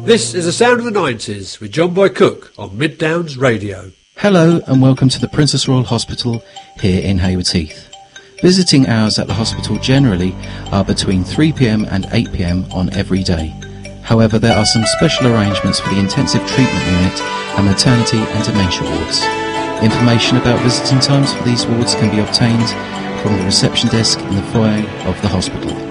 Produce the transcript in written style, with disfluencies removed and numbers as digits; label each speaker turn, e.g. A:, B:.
A: This is the sound of the 90s with John Boy Cook on Mid Downs Radio.
B: Hello and welcome to the Princess Royal Hospital here in Hayward Heath. Visiting hours at the hospital generally are between 3pm and 8pm on every day. However, there are some special arrangements for the intensive treatment unit and maternity and dementia wards. Information about visiting times for these wards can be obtained from the reception desk in the foyer of the hospital.